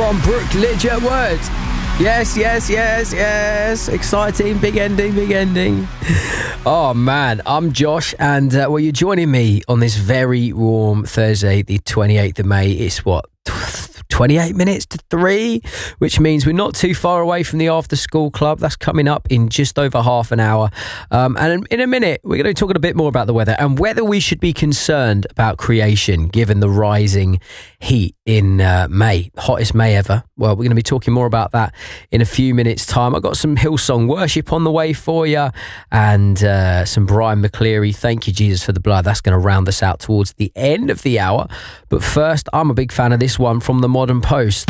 from Brooke Ligertwood. Yes. Exciting. Big ending. Oh, man. I'm Josh, and you're joining me on this very warm Thursday, the 28th of May. It's 28 minutes to 3, which means we're not too far away from the after school club. That's coming up in just over half an hour. And in a minute, we're going to talk a bit more about the weather and whether we should be concerned about creation given the rising heat in May. Hottest May ever. Well, we're going to be talking more about that in a few minutes' time. I've got some Hillsong worship on the way for you and some Brian McCleary. Thank you, Jesus, for the blood. That's going to round us out towards the end of the hour. But first, I'm a big fan of this one from the Modern Post.